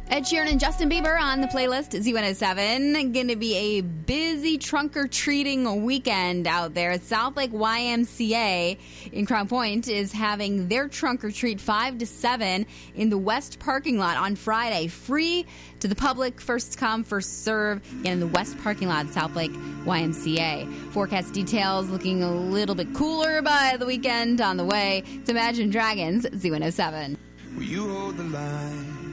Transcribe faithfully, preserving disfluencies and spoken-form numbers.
Ed Sheeran and Justin Bieber on the playlist, Z one oh seven. Going to be a busy trunk-or-treating weekend out there. South Lake Y M C A in Crown Point is having their trunk-or-treat five to seven in the west parking lot on Friday. Free to the public, first come, first serve. Again, in the west parking lot, South Lake Y M C A. Forecast details looking a little bit cooler by the weekend on the way. It's Imagine Dragons, Z one oh seven. Will you hold the line?